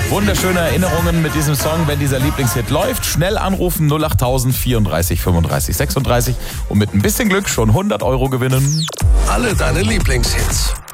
Wunderschöne Erinnerungen mit diesem Song, wenn dieser Lieblingshit läuft. Schnell anrufen 08000 34 35 36 und mit ein bisschen Glück schon 100 € gewinnen. Alle deine Lieblingshits.